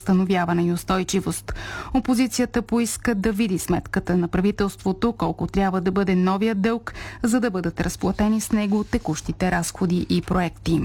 възстановяване и устойчивост. Опозицията поиска да види сметката на правителството, колко трябва да бъде новия дълг, за да бъдат разплатени с него текущите разходи и проекти.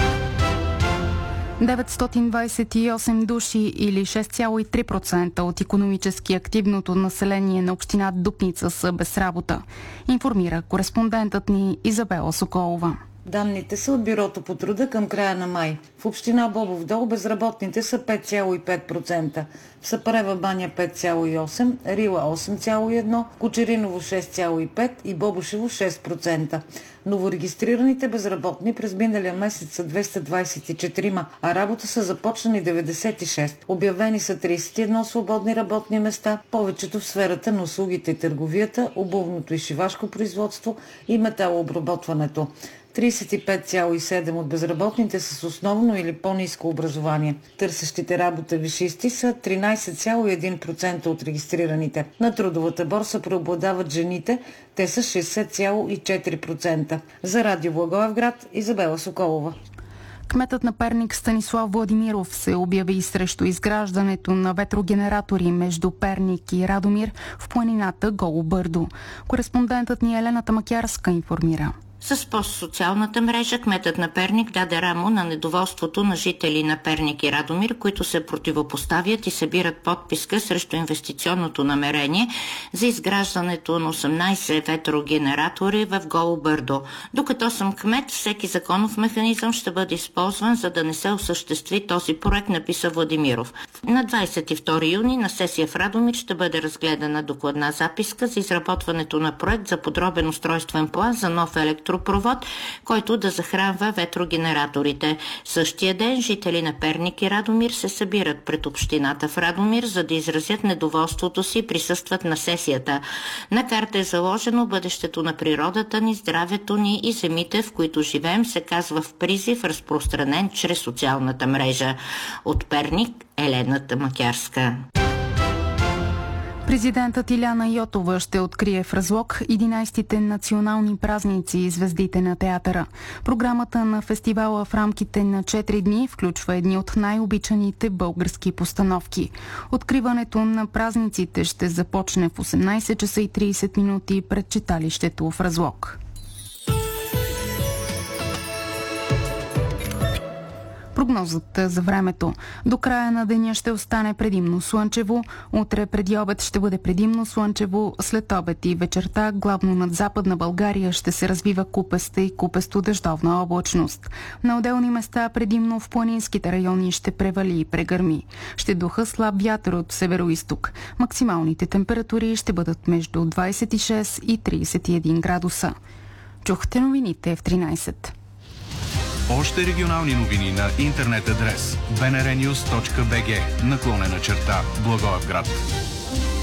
928 души или 6,3% от икономически активното население на община Дупница са без работа, информира кореспондентът ни Изабела Соколова. Данните са от Бюрото по труда към края на май. В община Бобов дол безработните са 5,5%, в Сапарева баня 5,8%, Рила 8,1%, Кочериново 6,5% и Бобошево 6%. Новорегистрираните безработни през миналия месец са 224, а работа са започнали 96. Обявени са 31 свободни работни места, повечето в сферата на услугите и търговията, обувното и шивашко производство и металообработването. 35,7% от безработните са с основно или по-ниско образование. Търсещите работа висшисти са 13,1% от регистрираните. На трудовата борса преобладават жените, те са 60,4%. За Радио Благоевград, Изабела Соколова. Кметът на Перник Станислав Владимиров се обяви срещу изграждането на ветрогенератори между Перник и Радомир в планината Голо Бърдо. Кореспондентът ни Елена Тамакярска информира. С социалната мрежа кметът на Перник даде рамо на недоволството на жители на Перник и Радомир, които се противопоставят и събират подписка срещу инвестиционното намерение за изграждането на 18 ветрогенератори в Голо Бърдо. Докато съм кмет, всеки законов механизъм ще бъде използван, за да не се осъществи този проект, написа Владимиров. На 22 юни на сесия в Радомир ще бъде разгледана докладна записка за изработването на проект за подробен устройствен план за нов електропровод, който да захранва ветрогенераторите. Същия ден жители на Перник и Радомир се събират пред общината в Радомир, за да изразят недоволството си и присъстват на сесията. На карта е заложено бъдещето на природата ни, здравето ни и земите, в които живеем, се казва в призив, разпространен чрез социалната мрежа. От Перник, Елена Тамакярска. Президентът Иляна Йотова ще открие в Разлог 11-те национални празници и звездите на театъра. Програмата на фестивала в рамките на 4 дни включва едни от най-обичаните български постановки. Откриването на празниците ще започне в 18 часа и 30 минути пред читалището в Разлог. Прогнозата за времето. До края на деня ще остане предимно слънчево. Утре преди обед ще бъде предимно слънчево. След обед и вечерта главно над Западна България ще се развива купеста и купесто-дъждовна облачност. На отделни места предимно в планинските райони ще превали и прегърми. Ще духа слаб вятър от североизток. Максималните температури ще бъдат между 26 и 31 градуса. Чухте новините в 13. Още регионални новини на интернет адрес bnrnews.bg / Благоевград.